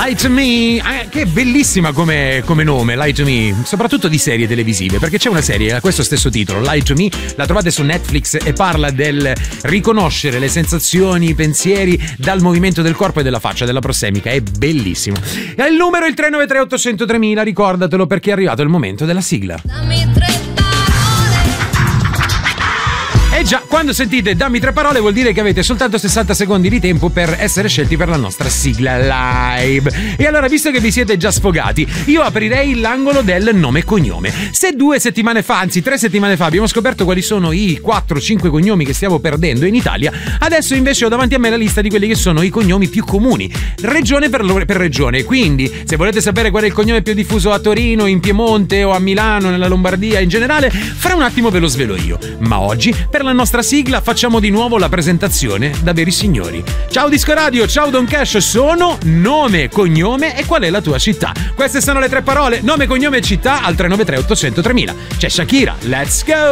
Lie to Me, che è bellissima come nome, Lie to Me, soprattutto di serie televisive, perché c'è una serie a questo stesso titolo, Lie to Me, la trovate su Netflix e parla del riconoscere le sensazioni, i pensieri dal movimento del corpo e della faccia, della prossemica, è bellissimo. E il numero è il 393 800 3000, ricordatelo perché è arrivato il momento della sigla. Dammi 3 parole. E già, quando sentite dammi 3 parole vuol dire che avete soltanto 60 secondi di tempo per essere scelti per la nostra sigla live. E allora, visto che vi siete già sfogati, io aprirei l'angolo del nome e cognome. Se 2 settimane fa, anzi 3 settimane fa, abbiamo scoperto quali sono i 4-5 cognomi che stiamo perdendo in Italia, adesso invece ho davanti a me la lista di quelli che sono i cognomi più comuni, regione per regione. Quindi, se volete sapere qual è il cognome più diffuso a Torino, in Piemonte o a Milano, nella Lombardia in generale, fra un attimo ve lo svelo io. Ma oggi, per la nostra sigla, facciamo di nuovo la presentazione da veri signori. Ciao Disco Radio, ciao Don Cash, sono nome, cognome e qual è la tua città. Queste sono le 3 parole, nome, cognome e città al 393 800 3000. C'è Shakira, let's go!